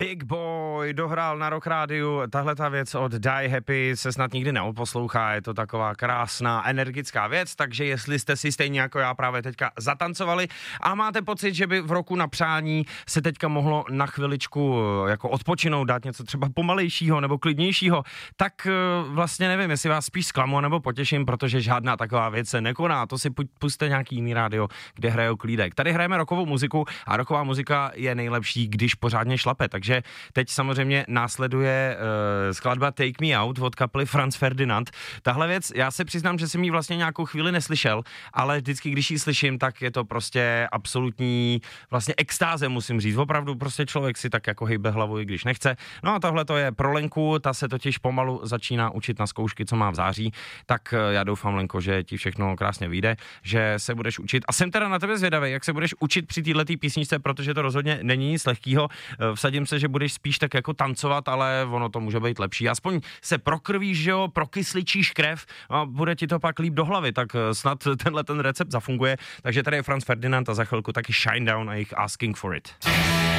Big Boy dohrál na Rock Rádiu, tahle ta věc od Die Happy se snad nikdy neoposlouchá, je to taková krásná, energická věc, takže jestli jste si stejně jako já právě teďka zatancovali a máte pocit, že by v roku na přání se teďka mohlo na chviličku jako odpočinout, dát něco třeba pomalejšího nebo klidnějšího, tak vlastně nevím, jestli vás spíš zklamu nebo potěším, protože žádná taková věc se nekoná, to si puste nějaký jiný rádio, kde hrajou klídek. Tady hrajeme rockovou muziku a rocková muzika je nejlepší, když pořádně šlape, takže teď samozřejmě následuje skladba Take Me Out od kapely Franz Ferdinand. Tahle věc, já se přiznám, že jsem ji vlastně nějakou chvíli neslyšel, ale vždycky, když ji slyším, tak je to prostě absolutní vlastně extáze, musím říct. Opravdu prostě člověk si tak jako hejbe hlavou, i když nechce. No a tohle to je pro Lenku, ta se totiž pomalu začíná učit na zkoušky, co má v září, tak já doufám, Lenko, že ti všechno krásně vyjde, že se budeš učit. A jsem teda na tebe zvědavý, jak se budeš učit při této písničce, protože to rozhodně není nic lehkýho. Vsadím se, že budeš spíš tak jako tancovat, ale ono to může být lepší. Aspoň se prokrvíš, že jo, prokysličíš krev a bude ti to pak líp do hlavy, tak snad ten recept zafunguje. Takže tady je Franz Ferdinand a za chvilku taky Shinedown a jejich Asking for It.